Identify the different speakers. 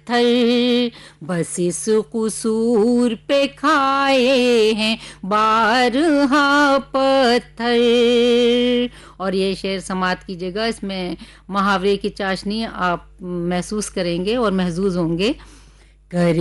Speaker 1: पत्थर, बस इस कसूर पे खाए हैं बारहा पत्थर। और ये शेर समाप्त कीजिएगा, इसमें मुहावरे की चाशनी आप महसूस करेंगे और महजूज होंगे। कर